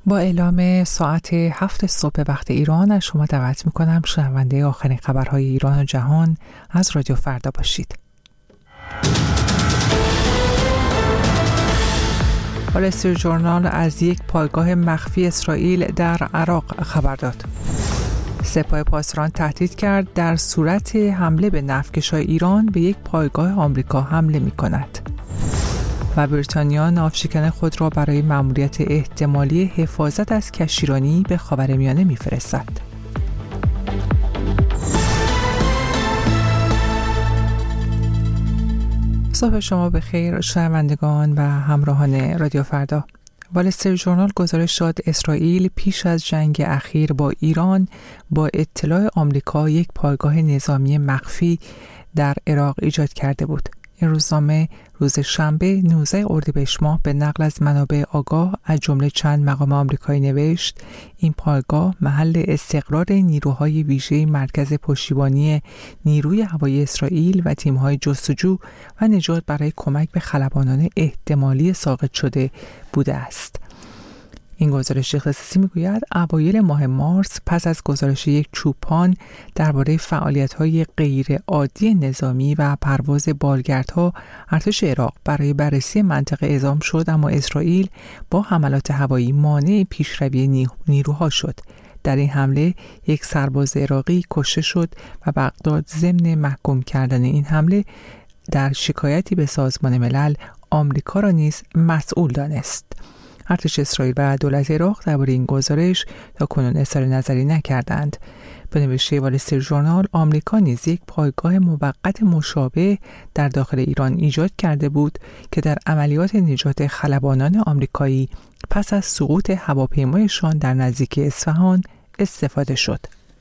با اعلام ساعت 7 صبح وقت ایران از شما دعوت میکنم شنونده آخرین خبرهای ایران و جهان از رادیو فردا باشید. وال استریت ژورنال از یک پایگاه مخفی اسرائیل در عراق خبر داد. سپاه پاسداران تهدید کرد در صورت حمله به نفتکش‌های ایران به یک پایگاه آمریکا حمله می‌کند. و بریتانیا ناوشکن خود را برای مأموریت احتمالی حفاظت از کشتیرانی به خاورمیانه می‌فرستد. صبح شما بخیر شنوندگان و همراهان رادیو فردا. وال استریت ژورنال گزارش داد اسرائیل پیش از جنگ اخیر با ایران با اطلاع آمریکا یک پایگاه نظامی مخفی در عراق ایجاد کرده بود. این روزنامه روز شنبه 19 اردیبهشت ماه به نقل از منابع آگاه از جمله چند مقام آمریکایی نوشت این پایگاه محل استقرار نیروهای ویژه مرکز پشتیبانی نیروی هوایی اسرائیل و تیم‌های جستجو و نجات برای کمک به خلبانان احتمالی ساقط شده بوده است. این گزارش اختصاصی میگوید اوایل ماه مارس پس از گزارش یک چوپان درباره فعالیت‌های غیر عادی نظامی و پرواز بالگردها ارتش عراق برای بررسی منطقه اعزام شد، اما اسرائیل با حملات هوایی مانع پیشروی نیروها شد. در این حمله یک سرباز عراقی کشته شد و بغداد ضمن محکوم کردن این حمله در شکایتی به سازمان ملل آمریکا را نیز مسئول دانست. ارتش اسرائیل و دولت عراق درباره این گزارش تا کنون اظهار نظری نکردند. به نوشته وال استریت ژورنال آمریکا نیز یک پایگاه موقت مشابه در داخل ایران ایجاد کرده بود که در عملیات نجات خلبانان آمریکایی پس از سقوط هواپیمایشان در نزدیکی اصفهان استفاده شد.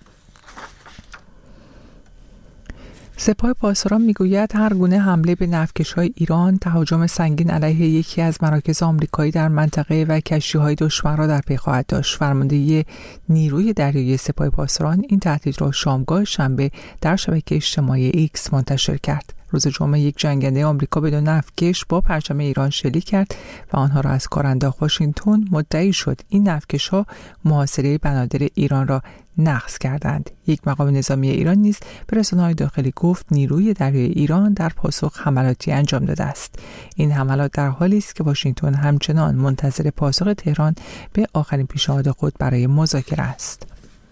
سپاه پاسداران میگوید هر گونه حمله به نفتکش‌های ایران تهاجم سنگین علیه یکی از مراکز آمریکایی در منطقه و کشتی‌های دشمن را در پی خواهد داشت. فرمانده نیروی دریایی سپاه پاسداران این تهدید را شامگاه شنبه در شبکه اجتماعی ایکس منتشر کرد. روز جمعه یک جنگنده آمریکا بدون نفتکش با پرچم ایران شلیک کرد و آنها را از کار انداخت. واشنگتن مدعی شد این نفتکش‌ها محاصره بنادر ایران را نقض کردند. یک مقام نظامی ایران نیز به رسانه‌های داخلی گفت نیروی دریایی ایران در پاسخ حملاتی انجام داده است. این حملات در حالی است که واشنگتن همچنان منتظر پاسخ تهران به آخرین پیشنهاد خود برای مذاکره است.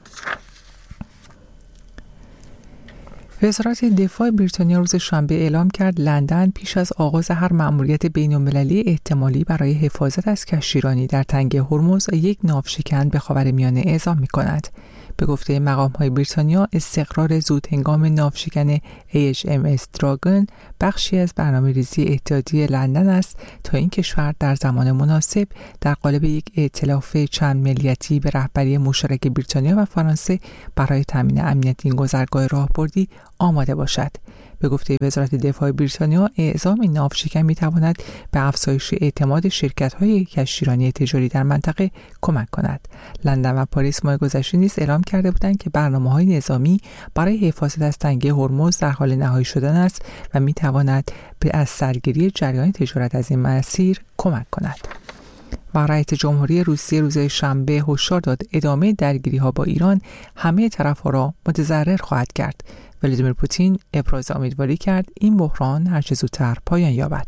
وزارت دفاع بریتانیا روز شنبه اعلام کرد لندن پیش از آغاز هر مأموریت بین‌المللی احتمالی برای حفاظت از کشتیرانی در تنگه هرمز یک ناوشکن به خاورمیانه اعزام می‌کند. به گفته مقام‌های بریتانیا استقرار زودهنگام ناوشکن HMS دراگون بخشی از برنامه‌ریزی اتحادیه لندن است تا این کشور در زمان مناسب در قالب یک ائتلاف چند ملیتی به رهبری مشترک بریتانیا و فرانسه برای تامین امنیت این گذرگاه راهبردی آماده باشد. به گفته وزارت دفاع بریتانیا اعزام این ناوشکن می‌تواند به افزایش اعتماد شرکت‌های کشتیرانی تجاری در منطقه کمک کند. لندن و پاریس ماه گذشته نیز اعلام کرده بودند که برنامه‌های نظامی برای حفاظت از تنگه هرمز در حال نهایی شدن است و می‌تواند به از سرگیری جریان تجارت از این مسیر کمک کند. و رئیس جمهوری روسیه روز شنبه هشدار داد ادامه درگیری‌ها با ایران همه طرف‌ها را متضرر خواهد کرد. ولادیمیر پوتین ابراز امیدواری کرد این بحران هر چه زودتر پایان یابد.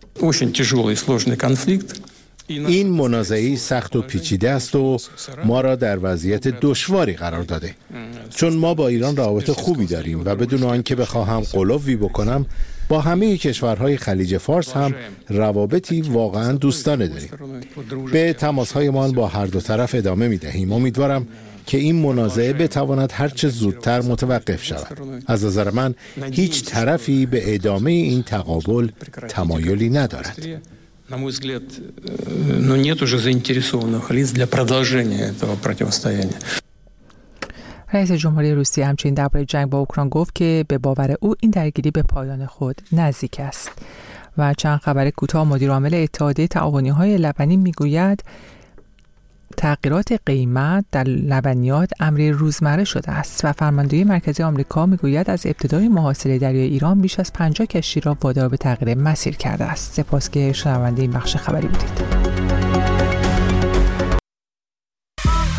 این منازعه سخت و پیچیده است و ما را در وضعیت دشواری قرار داده، چون ما با ایران روابط خوبی داریم و بدون آنکه بخواهم غلوی بکنم با همه کشورهای خلیج فارس هم روابطی واقعا دوستانه داریم. به تماسهایمان با هر دو طرف ادامه می‌دهیم. امیدوارم که این منازعه بتواند هرچه زودتر متوقف شود. از نظر من هیچ طرفی به ادامه این تقابل تمایلی ندارد. На мой взгляд, нет уже заинтересованных лиц для продолжения этого противостояния. رئیس جمهوری روسیه همچنین درباره جنگ با اوکراین گفت که به باور او این درگیری به پایان خود نزدیک است. و چند خبر کوتاه مدیر عامل اتحادیه تعاونی‌های لبنی میگوید تغییرات قیمت در لبنیات امر روزمره شده است و فرمانده مرکزی آمریکا میگوید از ابتدای محاصره دریای ایران بیش از 50 کشتی را وادار به تغییر مسیر کرده است. سپاس که شنونده این بخش خبری بودید.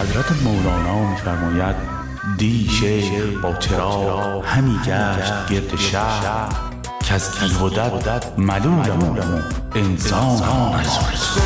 حضرت مولانا می‌فرماید دی شیخ با چراغ همی گشت گرد شهر که از دیو و دد ملولم انسان است.